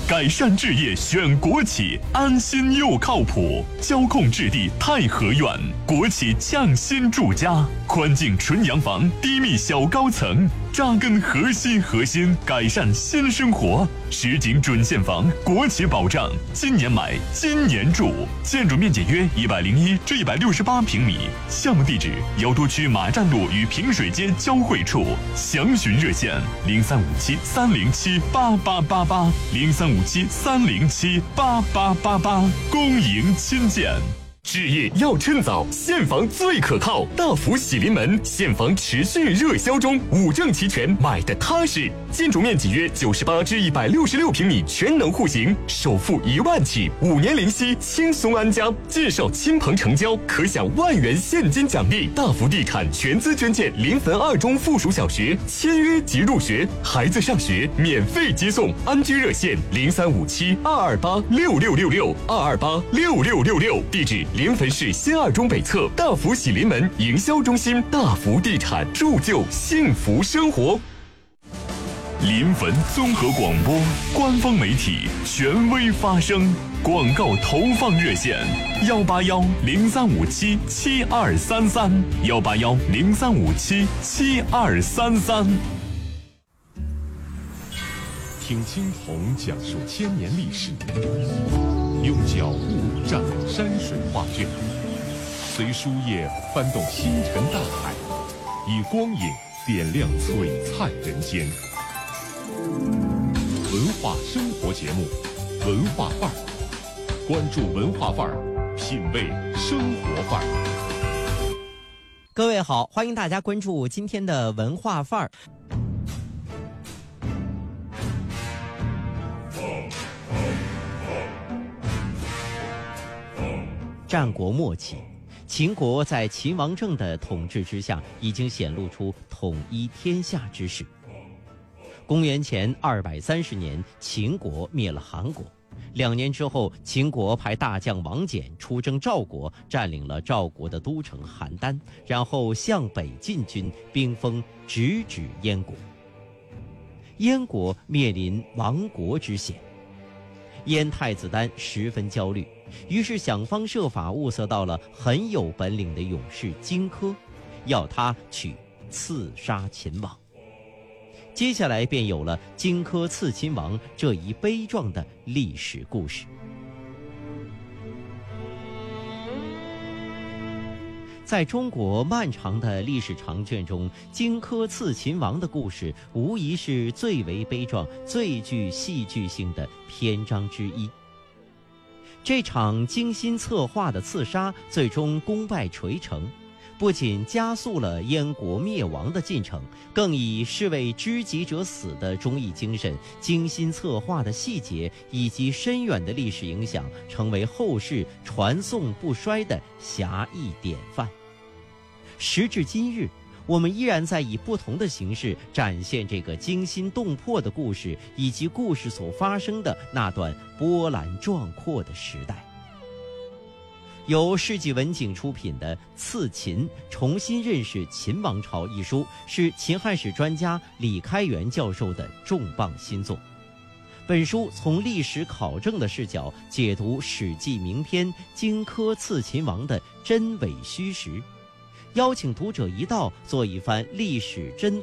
改善置业选国企，安心又靠谱。交控置地太和苑，国企匠心住家，宽净纯洋房，低密小高层，扎根核心，改善新生活。实景准现房，国企保障，今年买，今年住。建筑面积约101至168平米。项目地址：瑶都区马站路与平水街交汇处。详询热线：0357-307-8888，0357-307-8888。恭迎亲见。置业要趁早，现房最可靠。大福喜临门，现房持续热销中，5证齐全，买的踏实。建筑面积约98至166平米，全能户型，首付1万起，5年零息，轻松安家。介绍亲朋成交，可享1万元现金奖励。大福地产全资捐建临汾2中附属小学，签约即入学，孩子上学免费接送。安居热线：0258-228-6666，228-6666。地址：临汾市新2中北侧大福喜临门营销中心。大福地产，铸就幸福生活。临汾综合广播官方媒体，权威发声。广告投放热线：181-0357-7233，181-0357-7233。 听青铜讲述千年历史，用脚步丈量山水画卷，随书页翻动星辰大海，以光影点亮璀璨人间。文化生活节目，文化范儿，关注文化范儿，品味生活范儿。 各位好，欢迎大家关注今天的文化范儿。战国末期，秦国在秦王政的统治之下，已经显露出统一天下之势。公元前230年，秦国灭了韩国。2年之后，秦国派大将王翦出征赵国，占领了赵国的都城邯郸，然后向北进军，兵锋直指燕国。燕国面临亡国之险，燕太子丹十分焦虑，于是想方设法物色到了很有本领的勇士荆轲，要他去刺杀秦王。接下来便有了荆轲刺秦王这一悲壮的历史故事。在中国漫长的历史长卷中，荆轲刺秦王的故事无疑是最为悲壮、最具戏剧性的篇章之一。这场精心策划的刺杀最终功败垂成，不仅加速了燕国灭亡的进程，更以士为知己者死的忠义精神、精心策划的细节以及深远的历史影响，成为后世传颂不衰的侠义典范。时至今日，我们依然在以不同的形式展现这个惊心动魄的故事，以及故事所发生的那段波澜壮阔的时代。由世纪文景出品的《刺秦：重新认识秦王朝》一书，是秦汉史专家李开元教授的重磅新作。本书从历史考证的视角解读《史记》名篇荆轲刺秦王的真伪虚实，邀请读者一道做一番历史真